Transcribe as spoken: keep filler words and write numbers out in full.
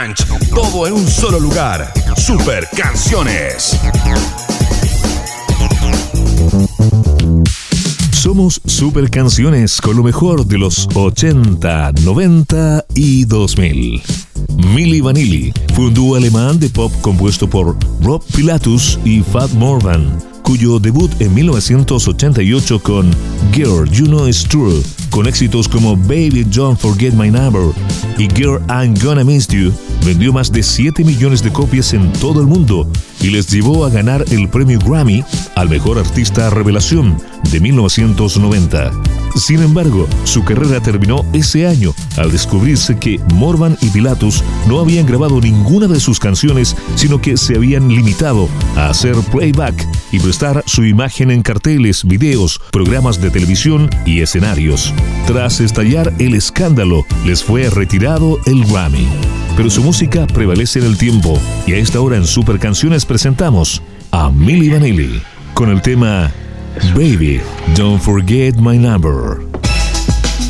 Todo en un solo lugar. Super Canciones. Somos Super Canciones con lo mejor de los ochenta, noventa y dos mil. Milli Vanilli fue un dúo alemán de pop compuesto por Rob Pilatus y Fat Morvan, cuyo debut en mil novecientos ochenta y ocho con Girl, You Know It's True, con éxitos como Baby Don't Forget My Number y Girl I'm Gonna Miss You, vendió más de siete millones de copias en todo el mundo y les llevó a ganar el premio Grammy al Mejor Artista Revelación de mil novecientos noventa. Sin embargo, su carrera terminó ese año al descubrirse que Morvan y Pilatus no habían grabado ninguna de sus canciones, sino que se habían limitado a hacer playback y prestar su imagen en carteles, videos, programas de televisión y escenarios. Tras estallar el escándalo, les fue retirado el Grammy. Pero su música prevalece en el tiempo y a esta hora en Super Canciones presentamos a Milli Vanilli con el tema Baby, Don't Forget My Number.